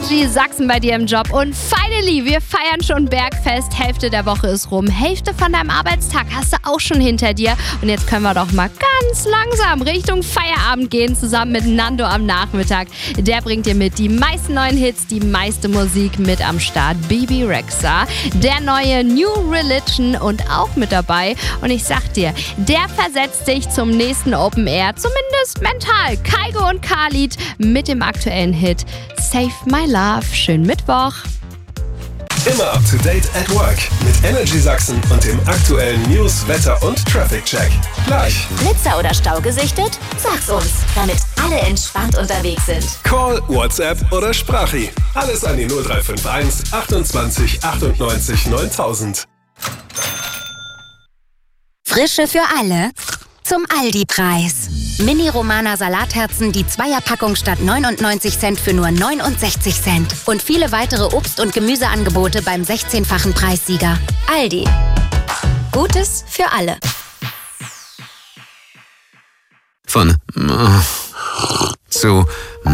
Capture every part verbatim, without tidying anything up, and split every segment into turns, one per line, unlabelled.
Energy Sachsen bei dir im Job. Und finally, wir feiern schon Bergfest. Hälfte der Woche ist rum. Hälfte von deinem Arbeitstag hast du auch schon hinter dir. Und jetzt können wir doch mal ganz langsam Richtung Feierabend gehen, zusammen mit Nando am Nachmittag. Der bringt dir mit die meisten neuen Hits, die meiste Musik mit am Start. Bebe Rexha, der neue New Religion und auch mit dabei. Und ich sag dir, der versetzt dich zum nächsten Open Air, zumindest mental. Kygo und Khalid mit dem aktuellen Hit Save My Love. Schönen Mittwoch.
Immer up to date at work mit Energy Sachsen und dem aktuellen News, Wetter und Traffic Check. Gleich.
Blitzer oder Stau gesichtet? Sag's uns, damit alle entspannt unterwegs sind.
Call, WhatsApp oder Sprachi. Alles an die null drei fünf eins achtundzwanzig achtundneunzig neuntausend.
Frische für alle zum Aldi-Preis. Mini-Romana Salatherzen, die Zweierpackung statt neunundneunzig Cent für nur neunundsechzig Cent. Und viele weitere Obst- und Gemüseangebote beim sechzehnfachen Preissieger. Aldi. Gutes für alle.
Von zu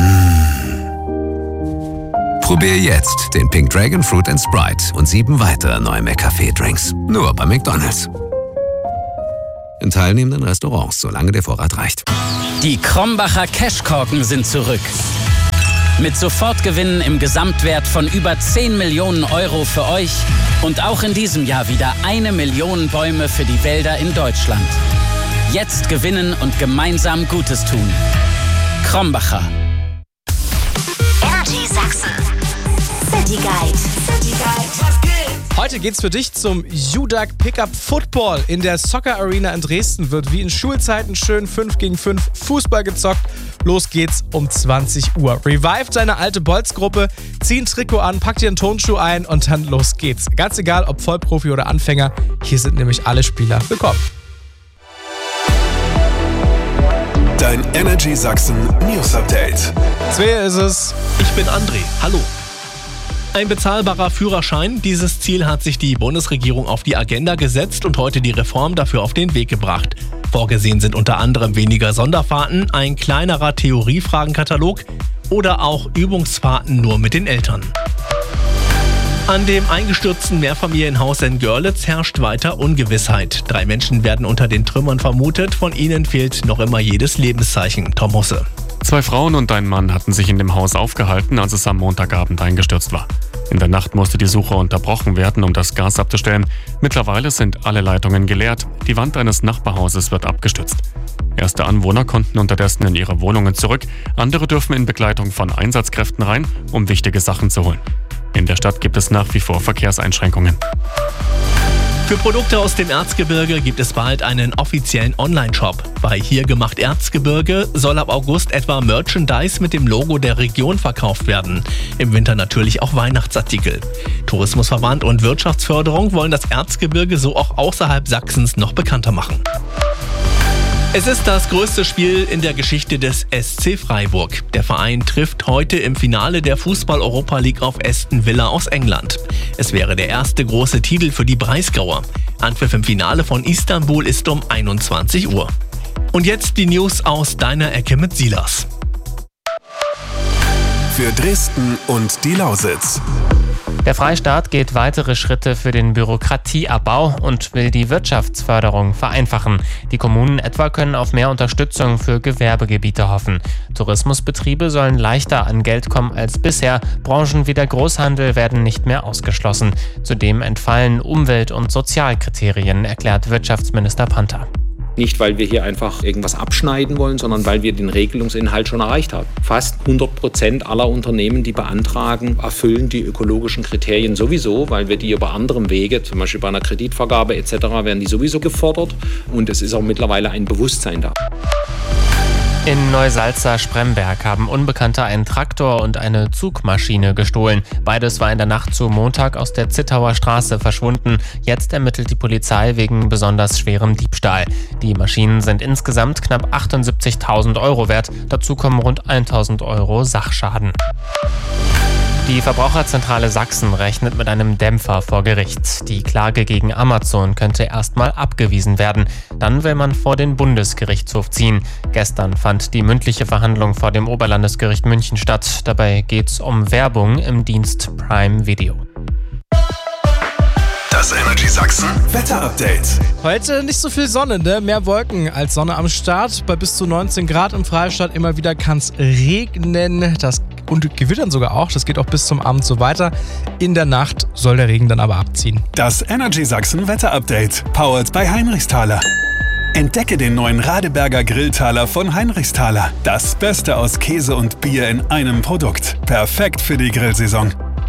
Probier jetzt den Pink Dragon Fruit and Sprite und sieben weitere neue McCafé-Drinks. Nur bei McDonald's. In teilnehmenden Restaurants, solange der Vorrat reicht.
Die Krombacher Cashkorken sind zurück. Mit Sofortgewinnen im Gesamtwert von über zehn Millionen Euro für euch und auch in diesem Jahr wieder eine Million Bäume für die Wälder in Deutschland. Jetzt gewinnen und gemeinsam Gutes tun. Krombacher.
Energy Sachsen. City Guide. City Guide.
Heute geht's für dich zum U D A C Pickup Football. In der Soccer Arena in Dresden wird wie in Schulzeiten schön fünf gegen fünf Fußball gezockt. Los geht's um zwanzig Uhr. Revive deine alte Bolzgruppe, zieh ein Trikot an, pack dir einen Turnschuh ein und dann los geht's. Ganz egal, ob Vollprofi oder Anfänger, hier sind nämlich alle Spieler willkommen.
Dein Energy Sachsen News Update.
Wer ist es?
Ich bin André. Hallo. Ein bezahlbarer Führerschein. Dieses Ziel hat sich die Bundesregierung auf die Agenda gesetzt und heute die Reform dafür auf den Weg gebracht. Vorgesehen sind unter anderem weniger Sonderfahrten, ein kleinerer Theoriefragenkatalog oder auch Übungsfahrten nur mit den Eltern. An dem eingestürzten Mehrfamilienhaus in Görlitz herrscht weiter Ungewissheit. Drei Menschen werden unter den Trümmern vermutet, von ihnen fehlt noch immer jedes Lebenszeichen. Tom Husse.
Zwei Frauen und ein Mann hatten sich in dem Haus aufgehalten, als es am Montagabend eingestürzt war. In der Nacht musste die Suche unterbrochen werden, um das Gas abzustellen. Mittlerweile sind alle Leitungen geleert. Die Wand eines Nachbarhauses wird abgestützt. Erste Anwohner konnten unterdessen in ihre Wohnungen zurück. Andere dürfen in Begleitung von Einsatzkräften rein, um wichtige Sachen zu holen. In der Stadt gibt es nach wie vor Verkehrseinschränkungen.
Für Produkte aus dem Erzgebirge gibt es bald einen offiziellen Online-Shop. Bei Hier gemacht Erzgebirge soll ab August etwa Merchandise mit dem Logo der Region verkauft werden. Im Winter natürlich auch Weihnachtsartikel. Tourismusverband und Wirtschaftsförderung wollen das Erzgebirge so auch außerhalb Sachsens noch bekannter machen. Es ist das größte Spiel in der Geschichte des S C Freiburg. Der Verein trifft heute im Finale der Fußball-Europa League auf Aston Villa aus England. Es wäre der erste große Titel für die Breisgauer. Anpfiff im Finale von Istanbul ist um einundzwanzig Uhr. Und jetzt die News aus deiner Ecke mit Silas.
Für Dresden und die Lausitz.
Der Freistaat geht weitere Schritte für den Bürokratieabbau und will die Wirtschaftsförderung vereinfachen. Die Kommunen etwa können auf mehr Unterstützung für Gewerbegebiete hoffen. Tourismusbetriebe sollen leichter an Geld kommen als bisher. Branchen wie der Großhandel werden nicht mehr ausgeschlossen. Zudem entfallen Umwelt- und Sozialkriterien, erklärt Wirtschaftsminister Panther.
Nicht, weil wir hier einfach irgendwas abschneiden wollen, sondern weil wir den Regelungsinhalt schon erreicht haben. Fast hundert Prozent aller Unternehmen, die beantragen, erfüllen die ökologischen Kriterien sowieso, weil wir die über anderem Wege, zum Beispiel bei einer Kreditvergabe et cetera, werden die sowieso gefordert. Und es ist auch mittlerweile ein Bewusstsein da.
In Neusalza-Spremberg haben Unbekannte einen Traktor und eine Zugmaschine gestohlen. Beides war in der Nacht zu Montag aus der Zittauer Straße verschwunden. Jetzt ermittelt die Polizei wegen besonders schwerem Diebstahl. Die Maschinen sind insgesamt knapp achtundsiebzigtausend Euro wert. Dazu kommen rund eintausend Euro Sachschaden. Die Verbraucherzentrale Sachsen rechnet mit einem Dämpfer vor Gericht. Die Klage gegen Amazon könnte erstmal abgewiesen werden. Dann will man vor den Bundesgerichtshof ziehen. Gestern fand die mündliche Verhandlung vor dem Oberlandesgericht München statt. Dabei geht's um Werbung im Dienst Prime Video.
Das Energy Sachsen Wetter-Update.
Heute nicht so viel Sonne, ne? Mehr Wolken als Sonne am Start. Bei bis zu neunzehn Grad im Freistaat immer wieder kann es regnen. Das und gewittern sogar auch. Das geht auch bis zum Abend so weiter. In der Nacht soll der Regen dann aber abziehen.
Das Energy Sachsen Wetter-Update. Powered by Heinrichsthaler. Entdecke den neuen Radeberger Grilltaler von Heinrichsthaler. Das Beste aus Käse und Bier in einem Produkt. Perfekt für die Grillsaison.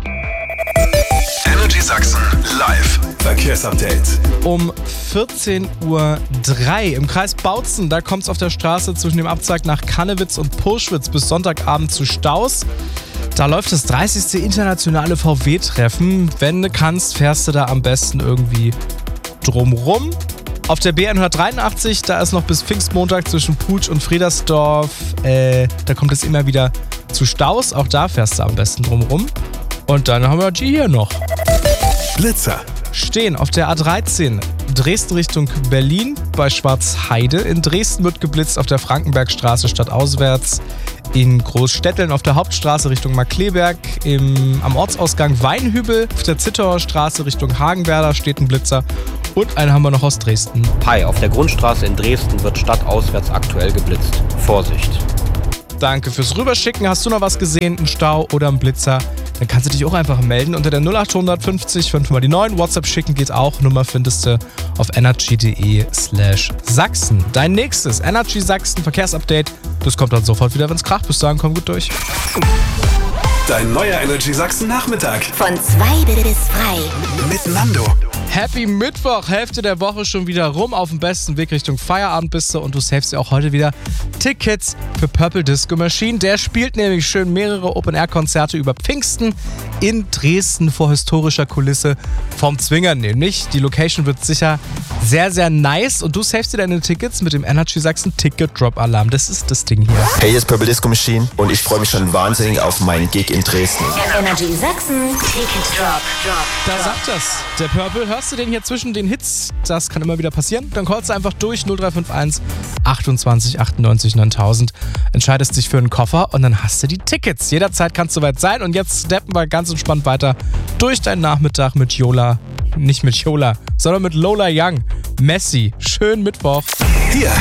Energy Sachsen live. Verkehrsupdate.
Um vierzehn Uhr drei im Kreis Bautzen, da kommt es auf der Straße zwischen dem Abzweig nach Kannewitz und Purschwitz bis Sonntagabend zu Staus. Da läuft das dreißigste internationale V W-Treffen. Wenn du kannst, fährst du da am besten irgendwie drumrum. Auf der B hundertdreiundachtzig, da ist noch bis Pfingstmontag zwischen Putzsch und Friedersdorf, äh, da kommt es immer wieder zu Staus. Auch da fährst du am besten drumrum. Und dann haben wir die hier noch.
Blitzer.
Stehen auf der A dreizehn, Dresden Richtung Berlin bei Schwarzheide. In Dresden wird geblitzt auf der Frankenbergstraße stadtauswärts. In Großstetteln auf der Hauptstraße Richtung Markkleeberg. Im, am Ortsausgang Weinhübel auf der Zittauer Straße Richtung Hagenwerder steht ein Blitzer. Und einen haben wir noch aus Dresden.
Hi, auf der Grundstraße in Dresden wird stadtauswärts aktuell geblitzt. Vorsicht.
Danke fürs Rüberschicken. Hast du noch was gesehen, einen Stau oder einen Blitzer? Dann kannst du dich auch einfach melden unter der null acht fünfzig fünf mal die neun. WhatsApp schicken geht auch. Nummer findest du auf energy.de slash Sachsen. Dein nächstes Energy Sachsen Verkehrsupdate. Das kommt dann sofort wieder, wenn es kracht. Bis dahin, komm gut durch.
Dein neuer Energy Sachsen Nachmittag.
Von zwei bis frei.
Mit Nando.
Happy Mittwoch, Hälfte der Woche schon wieder rum. Auf dem besten Weg Richtung Feierabend bist du und du savest dir auch heute wieder Tickets für Purple Disco Machine. Der spielt nämlich schön mehrere Open-Air-Konzerte über Pfingsten in Dresden vor historischer Kulisse vom Zwinger nämlich. Die Location wird sicher sehr, sehr nice und du savest dir deine Tickets mit dem Energy Sachsen Ticket Drop Alarm. Das ist das Ding hier.
Hey, hier ist Purple Disco Machine und ich freue mich schon wahnsinnig auf meinen Gig in Dresden.
Energy Sachsen Ticket Drop. Drop.
Da sagt das. Der Purple, hörst du den hier zwischen den Hits? Das kann immer wieder passieren. Dann callst du einfach durch null drei fünf eins achtundzwanzig achtundneunzig neuntausend. Entscheidest dich für einen Koffer und dann hast du die Tickets. Jederzeit kann es soweit sein. Und jetzt steppen wir ganz entspannt weiter durch deinen Nachmittag mit Yola. Nicht mit Yola, sondern mit Lola Young. Messi. Schönen Mittwoch.
Hier